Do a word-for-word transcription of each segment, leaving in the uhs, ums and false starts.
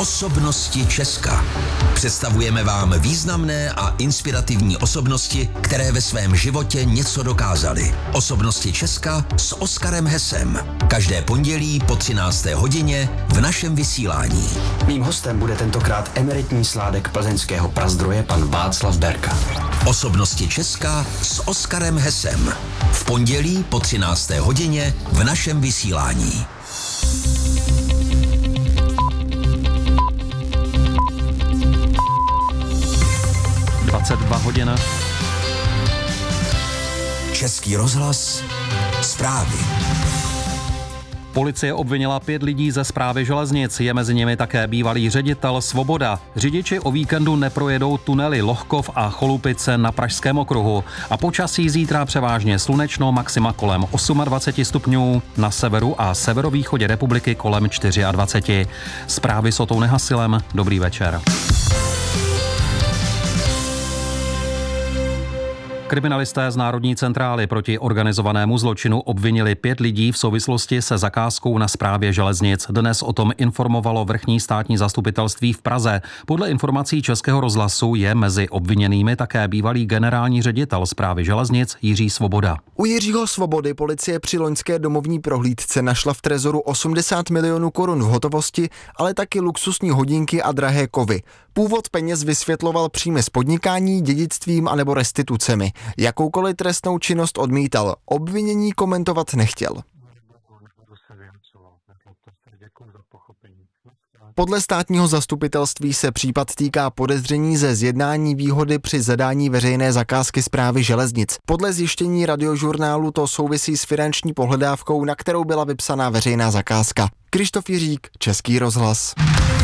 Osobnosti Česka. Představujeme vám významné a inspirativní osobnosti, které ve svém životě něco dokázaly. Osobnosti Česka s Oskarem Hesem. Každé pondělí po třinácté hodině v našem vysílání. Mým hostem bude tentokrát emeritní sládek plzeňského Prazdroje pan Václav Berka. Osobnosti Česka s Oskarem Hesem. V pondělí po třinácté hodině v našem vysílání. dvacet dva hodin. Český rozhlas. Zprávy. Policie obvinila pět lidí ze Správy železnic, je mezi nimi také bývalý ředitel Svoboda. Řidiči o víkendu neprojedou tunely Lohkov a Cholupice na Pražském okruhu. A počasí zítra převážně slunečno, maxima kolem dvacet osm stupňů, na severu a severovýchodě republiky kolem dvacet čtyři. Zprávy s Otou Nehasilem, dobrý večer. Kriminalisté z Národní centrály proti organizovanému zločinu obvinili pět lidí v souvislosti se zakázkou na Správě železnic. Dnes o tom informovalo vrchní státní zastupitelství v Praze. Podle informací Českého rozhlasu je mezi obviněnými také bývalý generální ředitel Správy železnic Jiří Svoboda. U Jiřího Svobody policie při loňské domovní prohlídce našla v trezoru osmdesát milionů korun v hotovosti, ale taky luxusní hodinky a drahé kovy. Původ peněz vysvětloval příjmy z podnikání, dědictvím anebo restitucemi. Jakoukoliv trestnou činnost odmítal, obvinění komentovat nechtěl. Podle státního zastupitelství se případ týká podezření ze zjednání výhody při zadání veřejné zakázky Správy železnic. Podle zjištění Radiožurnálu to souvisí s finanční pohledávkou, na kterou byla vypsaná veřejná zakázka. Krištof Jiřík, Český rozhlas.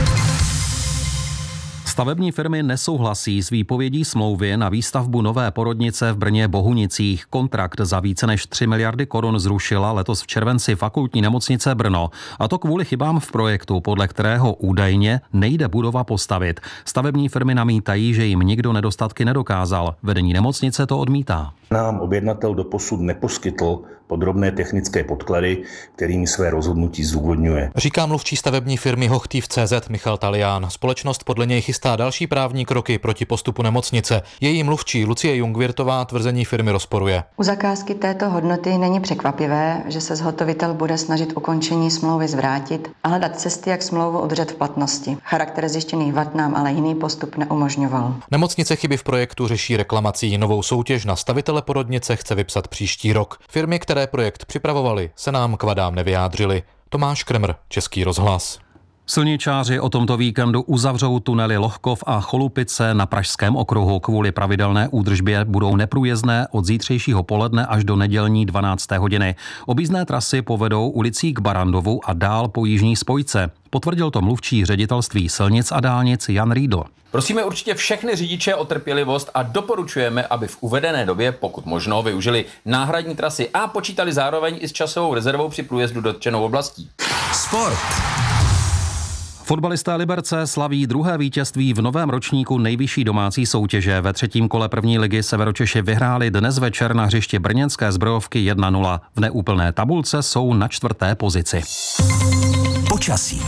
Stavební firmy nesouhlasí s výpovědí smlouvy na výstavbu nové porodnice v Brně Bohunicích. Kontrakt za více než tři miliardy korun zrušila letos v červenci Fakultní nemocnice Brno. A to kvůli chybám v projektu, podle kterého údajně nejde budova postavit. Stavební firmy namítají, že jim nikdo nedostatky nedokázal. Vedení nemocnice to odmítá. Nám objednatel doposud neposkytl podrobné technické podklady, kterými své rozhodnutí zdůvodňuje. Říká mluvčí stavební firmy Hochtief tečka cé zet Michal Talián. Společnost podle něj chystá další právní kroky proti postupu nemocnice. Její mluvčí Lucie Jungwirtová tvrzení firmy rozporuje. U zakázky této hodnoty není překvapivé, že se zhotovitel bude snažit ukončení smlouvy zvrátit a hledat cesty, jak smlouvu udržet v platnosti. Charakter zjištěných vad nám ale jiný postup neumožňoval. Nemocnice chyby v projektu řeší reklamací. Novou soutěž na stavitele porodnice chce vypsat příští rok. Firmy, které projekt připravovali, se nám k vadám nevyjádřili. Tomáš Kremr, Český rozhlas. Silničáři o tomto víkendu uzavřou tunely Lohkov a Cholupice na Pražském okruhu. Kvůli pravidelné údržbě budou neprůjezdné od zítřejšího poledne až do nedělní dvanácté hodiny. Objízdné trasy povedou ulicí k Barandovu a dál po jižní spojce. Potvrdil to mluvčí ředitelství silnic a dálnic Jan Riedl. Prosíme určitě všechny řidiče o trpělivost a doporučujeme, aby v uvedené době, pokud možno, využili náhradní trasy a počítali zároveň i s časovou rezervou při průjezdu dotčenou oblastí. Sport. Fotbalisté Liberce slaví druhé vítězství v novém ročníku nejvyšší domácí soutěže. Ve třetím kole první ligy Severočeši vyhráli dnes večer na hřišti brněnské Zbrojovky jedna nula. V neúplné tabulce jsou na čtvrté pozici. Počasí.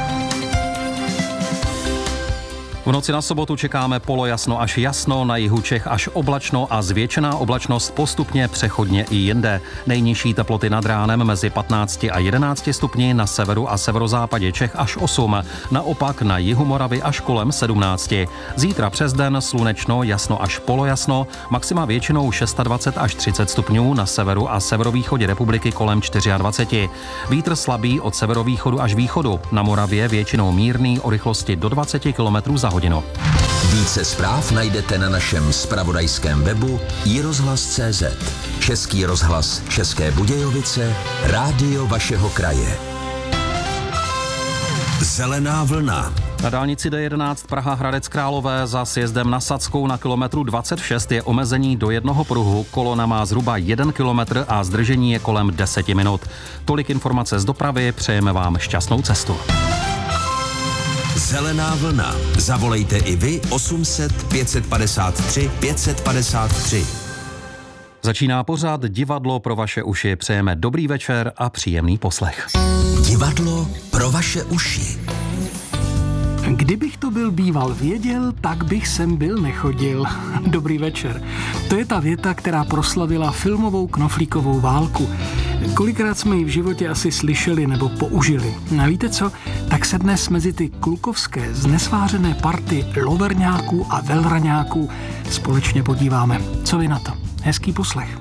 V noci na sobotu čekáme polojasno až jasno, na jihu Čech až oblačno a zvětšená oblačnost postupně přechodně i jinde. Nejnižší teploty nad ránem mezi patnácti a jedenácti stupni, na severu a severozápadě Čech až osm, naopak na jihu Moravy až kolem sedmnácti. Zítra přes den slunečno, jasno až polojasno, maxima většinou dvacet šest až třicet stupňů, na severu a severovýchodě republiky kolem dvacet čtyři. Vítr slabý od severovýchodu až východu, na Moravě většinou mírný o rychlosti do dvacet kilometrů za hodinu. Více zpráv najdete na našem zpravodajském webu i rozhlas tečka cé zet. Český rozhlas České Budějovice, rádio vašeho kraje. Zelená vlna. Na dálnici D jedenáct Praha Hradec Králové za sjezdem na Sadskou na kilometru dvacet šest je omezení do jednoho pruhu. Kolona má zhruba jeden kilometr a zdržení je kolem deseti minut. Tolik informace z dopravy, přejeme vám šťastnou cestu. Zelená vlna. Zavolejte i vy osm set pět padesát tři pět padesát tři. Začíná pořad Divadlo pro vaše uši. Přejeme dobrý večer a příjemný poslech. Divadlo pro vaše uši. Kdybych to byl býval věděl, tak bych sem byl nechodil. Dobrý večer. To je ta věta, která proslavila filmovou knoflíkovou válku. Kolikrát jsme ji v životě asi slyšeli nebo použili. A víte co? Tak se dnes mezi ty klukovské znesvářené party loverňáků a velraňáků společně podíváme. Co vy na to? Hezký poslech.